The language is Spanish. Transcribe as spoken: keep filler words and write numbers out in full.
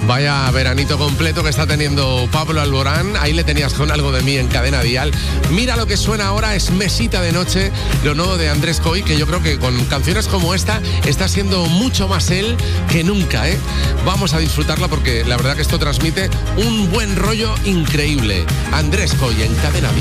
Vaya veranito completo que está teniendo Pablo Alborán. Ahí le tenías con Algo de mí en Cadena Dial. Mira lo que suena ahora, es Mesita de Noche, lo nuevo de Andrés Coy, que yo creo que con canciones como esta está siendo mucho más él que nunca, ¿eh? Vamos a disfrutarla porque la verdad que esto transmite un buen rollo increíble. Andrés Coy en Cadena Dial.